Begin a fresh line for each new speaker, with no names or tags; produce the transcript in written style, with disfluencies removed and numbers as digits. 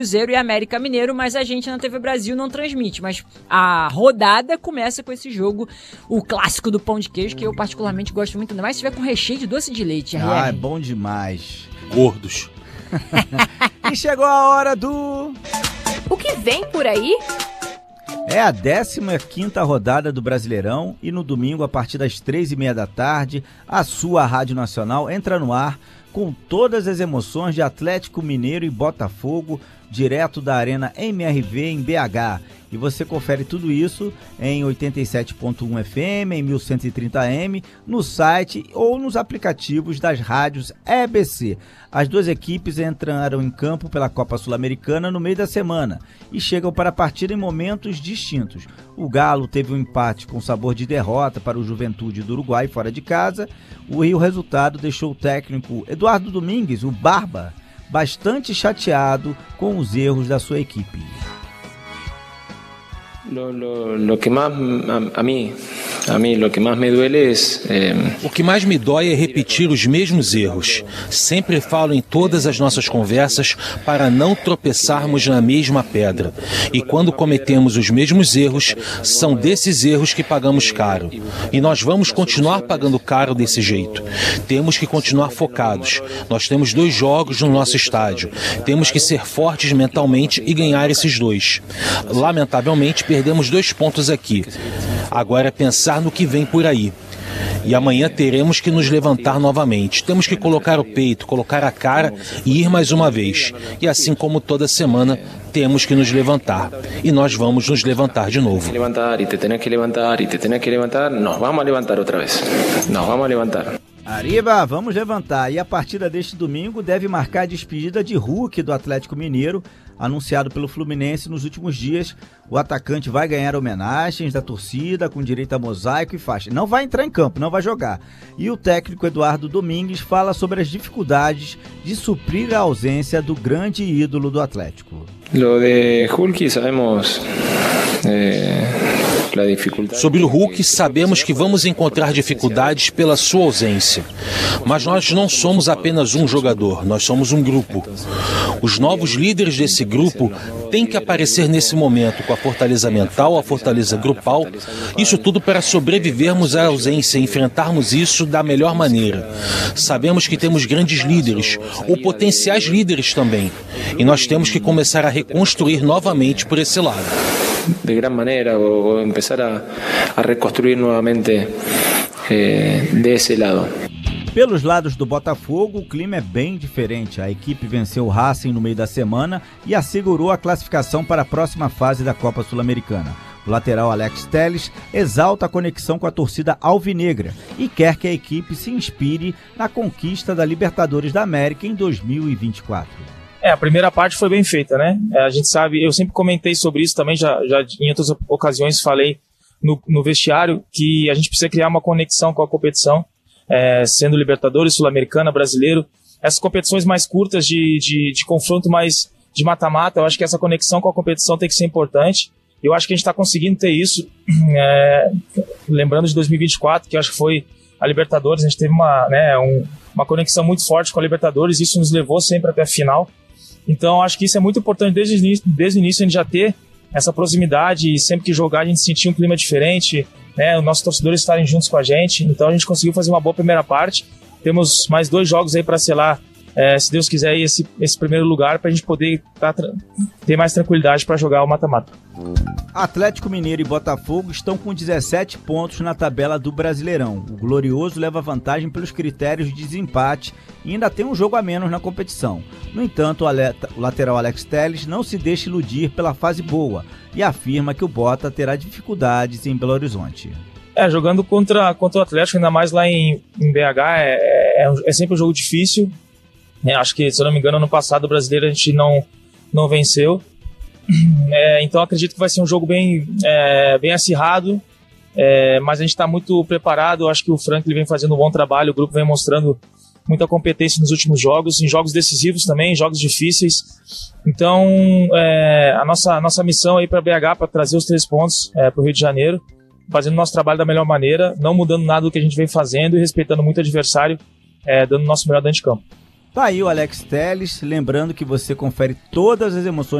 Cruzeiro e América Mineiro, mas a gente na TV Brasil não transmite. Mas a rodada começa com esse jogo, o clássico do pão de queijo, que eu particularmente gosto muito, ainda mais se tiver com recheio de doce de leite.
Ah, é bom demais.
Gordos.
E chegou a hora do...
O que vem por aí?
É a 15ª rodada do Brasileirão e no domingo, a partir das 3h30 da tarde, a sua Rádio Nacional entra no ar com todas as emoções de Atlético Mineiro e Botafogo, direto da Arena MRV em BH. E você confere tudo isso em 87.1 FM, em 1130M, no site ou nos aplicativos das rádios EBC. As duas equipes entraram em campo pela Copa Sul-Americana no meio da semana e chegam para a partida em momentos distintos. O Galo teve um empate com sabor de derrota para o Juventude do Uruguai fora de casa. O resultado deixou o técnico Eduardo Domingues, o Barba, bastante chateado com os erros da sua equipe.
Lo que más a mí lo que más me duele es
O que mais me dói é repetir os mesmos erros. Sempre falo em todas as nossas conversas para não tropeçarmos na mesma pedra. E quando cometemos os mesmos erros, são desses erros que pagamos caro. E nós vamos continuar pagando caro desse jeito. Temos que continuar focados. Nós temos 2 jogos no nosso estádio. Temos que ser fortes mentalmente e ganhar esses 2. Lamentavelmente, perdemos 2 pontos aqui. Agora é pensar no que vem por aí. E amanhã teremos que nos levantar novamente. Temos que colocar o peito, colocar a cara e ir mais uma vez. E assim como toda semana, temos que nos levantar. E nós vamos nos levantar de novo.
levantar y te tenés que levantar y te tenés que levantar, nos vamos a levantar otra vez. Nos vamos a levantar.
Arriba, vamos levantar. E a partida deste domingo deve marcar a despedida de Hulk do Atlético Mineiro, anunciado pelo Fluminense nos últimos dias. O atacante vai ganhar homenagens da torcida com direito a mosaico e faixa. Não vai entrar em campo, não vai jogar. E o técnico Eduardo Domingues fala sobre as dificuldades de suprir a ausência do grande ídolo do Atlético.
Lo de Hulk sabemos
Sobre o Hulk, sabemos que vamos encontrar dificuldades pela sua ausência. Mas nós não somos apenas um jogador, nós somos um grupo. Os novos líderes desse grupo têm que aparecer nesse momento com a fortaleza mental, a fortaleza grupal, isso tudo para sobrevivermos à ausência e enfrentarmos isso da melhor maneira. Sabemos que temos grandes líderes, ou potenciais líderes também, e nós temos que começar a reconstruir novamente por esse lado.
De gran manera o empezar a reconstruir nuevamente de ese lado.
Pelos lados do Botafogo, o clima é bem diferente. A equipe venceu o Racing no meio da semana e assegurou a classificação para a próxima fase da Copa Sul-Americana. O lateral Alex Telles exalta a conexão com a torcida alvinegra e quer que a equipe se inspire na conquista da Libertadores da América em 2024.
A primeira parte foi bem feita, né? A gente sabe, eu sempre comentei sobre isso também, já em outras ocasiões falei no vestiário, que a gente precisa criar uma conexão com a competição, sendo Libertadores, Sul-Americana, Brasileiro. Essas competições mais curtas de confronto mais de mata-mata, eu acho que essa conexão com a competição tem que ser importante. Eu acho que a gente está conseguindo ter isso, lembrando de 2024, que eu acho que foi a Libertadores, a gente teve uma conexão muito forte com a Libertadores, isso nos levou sempre até a final. Então acho que isso é muito importante desde o início a gente já ter essa proximidade e sempre que jogar a gente sentir um clima diferente, né, os nossos torcedores estarem juntos com a gente. Então a gente conseguiu fazer uma boa primeira parte. Temos mais 2 jogos aí para selar, se Deus quiser, esse primeiro lugar para a gente poder ter mais tranquilidade para jogar o mata-mata.
Atlético Mineiro e Botafogo estão com 17 pontos na tabela do Brasileirão. O Glorioso leva vantagem pelos critérios de desempate e ainda tem um jogo a menos na competição. No entanto, o lateral Alex Telles não se deixa iludir pela fase boa e afirma que o Bota terá dificuldades em Belo Horizonte.
Jogando contra o Atlético, ainda mais lá em BH, é sempre um jogo difícil. Acho que, se eu não me engano, ano passado o Brasileiro a gente não venceu. Então acredito que vai ser um jogo bem acirrado, mas a gente está muito preparado. Acho que o Franklin vem fazendo um bom trabalho, o grupo vem mostrando muita competência nos últimos jogos, em jogos decisivos também, em jogos difíceis. Então a nossa missão aí para BH, para trazer os 3 pontos para o Rio de Janeiro, fazendo nosso trabalho da melhor maneira, não mudando nada do que a gente vem fazendo e respeitando muito o adversário, dando o nosso melhor dentro de campo.
Tá aí o Alex Telles, lembrando que você confere todas as emoções